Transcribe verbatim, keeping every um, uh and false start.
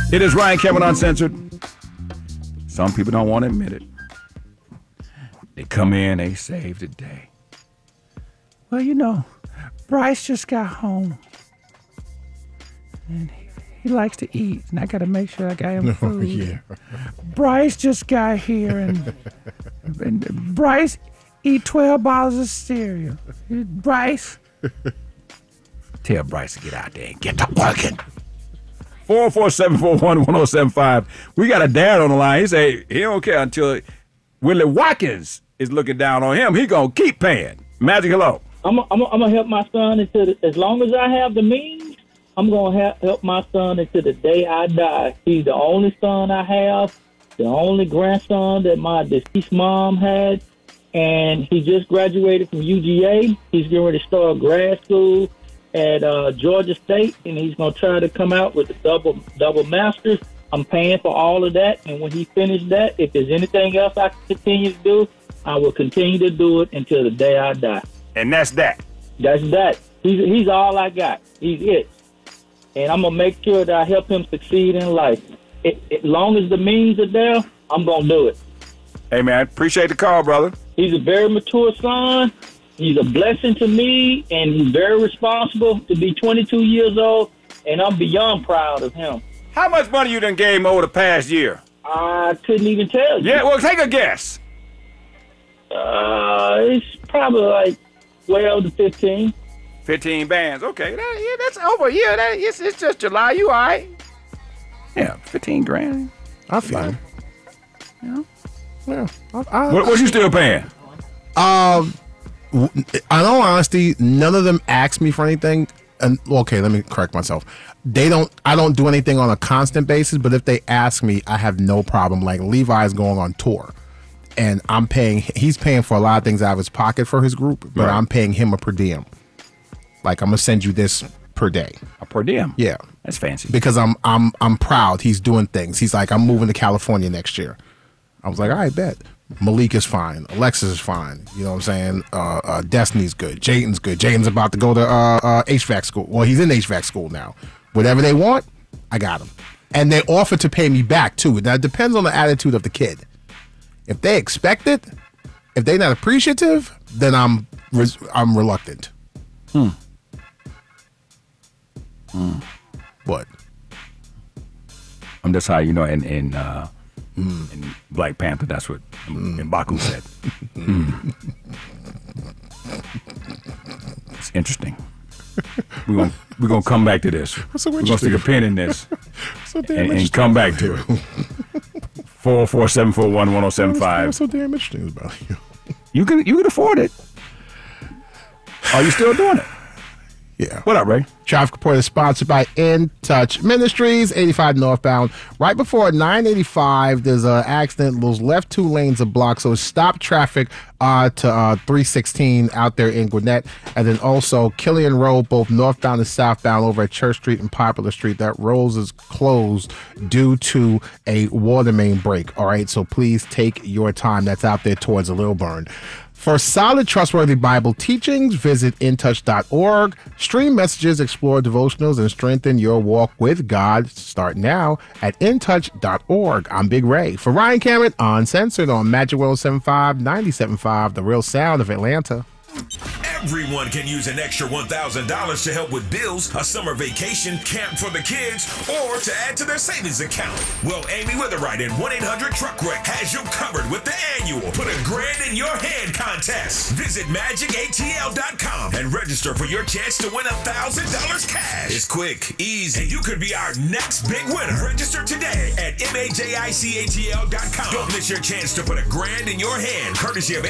It is Ryan Cameron Uncensored. Some people don't want to admit it. They come in, they save the day. Well, you know, Bryce just got home. And he, he likes to eat, and I got to make sure I got him food. Oh, yeah. Bryce just got here, and, and Bryce eat twelve bottles of cereal. Bryce, tell Bryce to get out there and get to working. four four seven four one one oh seven five. We got a dad on the line. He say he don't care until Willie Watkins is looking down on him. He gonna keep paying. Magic, hello. I'm I'm I'm gonna help my son until the, as long as I have the means. I'm gonna ha- help my son until the day I die. He's the only son I have, the only grandson that my deceased mom had, and he just graduated from U G A. He's getting ready to start grad school at uh, Georgia State, and he's going to try to come out with a double double master's. I'm paying for all of that, and when he finishes that, if there's anything else I can continue to do, I will continue to do it until the day I die. And that's that. That's that. He's, he's all I got. He's it. And I'm going to make sure that I help him succeed in life. It, as long as the means are there, I'm going to do it. Hey, man, appreciate the call, brother. He's a very mature son. He's a blessing to me, and he's very responsible to be twenty-two years old, and I'm beyond proud of him. How much money you done gave him over the past year? I couldn't even tell you. Yeah, well, take a guess. Uh, it's probably like twelve to fifteen. fifteen bands. Okay, that, yeah, that's over a year. That, it's, it's just July. You all right? Yeah, fifteen grand. I feel it. Yeah. Yeah. I, I, What, what you still paying? Um, w- in all honesty, none of them ask me for anything. And okay, let me correct myself. They don't. I don't do anything on a constant basis. But if they ask me, I have no problem. Like Levi's going on tour, and I'm paying. He's paying for a lot of things out of his pocket for his group, but Right. I'm paying him a per diem. Like I'm gonna send you this per day. A per diem. Yeah, That's fancy. because I'm I'm I'm proud. He's doing things. He's like, I'm moving to California next year. I was like, all right, bet. Malik is fine. Alexis is fine. You know what I'm saying? Uh, uh, Destiny's good. Jayden's good. Jayden's about to go to uh, uh, H V A C school. Well, he's in H V A C school now. Whatever they want, I got them. And they offer to pay me back, too. Now, it depends on the attitude of the kid. If they expect it, if they're not appreciative, then I'm res- I'm reluctant. Hmm. Hmm. What? I'm just how you know in in, uh, in Black Panther. That's what M'Baku said. Mm. It's interesting. We're gonna we're gonna come back to this. so we're gonna stick a pin in this So damn and, and interesting. come back to it. Four four seven four one one zero seven What's five. so damn interesting about you? You can you can afford it. Are you still doing it? Yeah. What up, Ray? Traffic report is sponsored by In Touch Ministries, eighty-five northbound. Right before nine eighty-five, there's an accident. Those left two lanes are blocked, so stop traffic uh, to uh, three sixteen out there in Gwinnett. And then also Killian Road, both northbound and southbound over at Church Street and Popular Street. That road is closed due to a water main break. All right, so please take your time. That's out there towards Little Burn. For solid, trustworthy Bible teachings, visit in touch dot org. Stream messages, explore devotionals, and strengthen your walk with God. Start now at in touch dot org. I'm Big Ray. For Ryan Cameron, Uncensored on Magic one oh seven point five, ninety-seven point five, The Real Sound of Atlanta. Everyone can use an extra one thousand dollars to help with bills, a summer vacation, camp for the kids, or to add to their savings account. Well, Amy Witherite and one eight hundred truck wreck has you covered with the annual Put a Grand in Your Hand contest. Visit magic A T L dot com and register for your chance to win one thousand dollars cash. It's quick, easy, and you could be our next big winner. Register today at magic A T L dot com. Don't miss your chance to put a grand in your hand, courtesy of